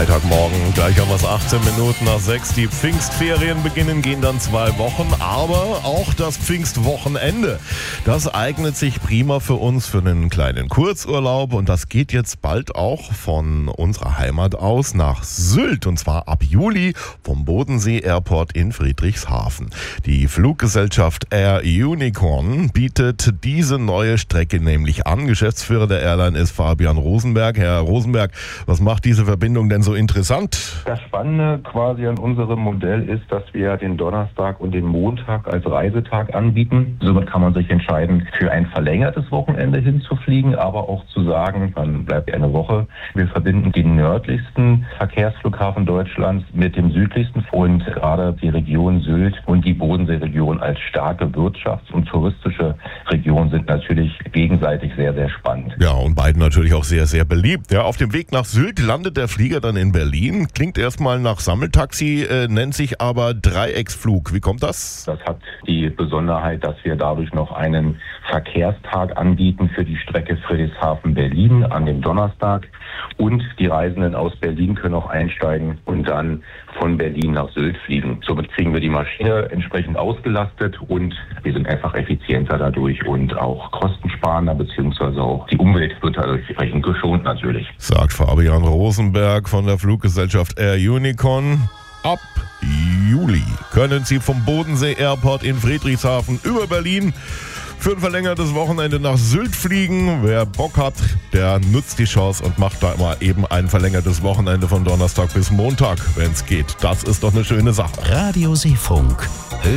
Freitagmorgen, gleich haben wir es 18 Minuten nach 6. Die Pfingstferien beginnen, gehen dann 2 Wochen, aber auch das Pfingstwochenende. Das eignet sich prima für uns für einen kleinen Kurzurlaub und das geht jetzt bald auch von unserer Heimat aus nach Sylt und zwar ab Juli vom Bodensee Airport in Friedrichshafen. Die Fluggesellschaft Air Unicorn bietet diese neue Strecke nämlich an. Geschäftsführer der Airline ist Fabian Rosenberg. Herr Rosenberg, was macht diese Verbindung denn so interessant? Das Spannende quasi an unserem Modell ist, dass wir den Donnerstag und den Montag als Reisetag anbieten. Somit kann man sich entscheiden, für ein verlängertes Wochenende hinzufliegen, aber auch zu sagen, man bleibt eine Woche. Wir verbinden den nördlichsten Verkehrsflughafen Deutschlands mit dem südlichsten und gerade die Region Sylt und die Bodenseeregion als starke Wirtschafts- und touristische Region sind natürlich gegenseitig sehr, sehr spannend. Ja, und beiden natürlich auch sehr, sehr beliebt. Ja, auf dem Weg nach Sylt landet der Flieger dann in Berlin. Klingt erstmal nach Sammeltaxi, nennt sich aber Dreiecksflug. Wie kommt das? Das hat die Besonderheit, dass wir dadurch noch einen Verkehrstag anbieten für die Strecke Friedrichshafen-Berlin an dem Donnerstag. Und die Reisenden aus Berlin können auch einsteigen und dann von Berlin nach Sylt fliegen. Somit kriegen wir die Maschine entsprechend ausgelastet und wir sind einfach effizienter dadurch und auch kostensparender, beziehungsweise auch die Umwelt wird dadurch entsprechend geschont natürlich. Sagt Fabian Rosenberg von der Fluggesellschaft Air Unicorn. Ab Juli können Sie vom Bodensee Airport in Friedrichshafen über Berlin für ein verlängertes Wochenende nach Sylt fliegen. Wer Bock hat, der nutzt die Chance und macht da mal eben ein verlängertes Wochenende von Donnerstag bis Montag, wenn es geht. Das ist doch eine schöne Sache. Radio Seefunk.